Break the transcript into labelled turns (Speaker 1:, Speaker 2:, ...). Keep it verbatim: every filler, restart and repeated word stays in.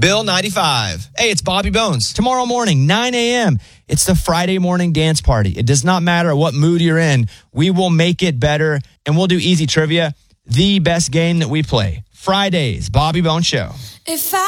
Speaker 1: Bill ninety-five. Hey, it's Bobby Bones.
Speaker 2: Tomorrow morning, nine a.m., it's the Friday morning dance party. It does not matter what mood you're in. We will make it better, and we'll do easy trivia, the best game that we play. Fridays, Bobby Bones Show.
Speaker 3: If I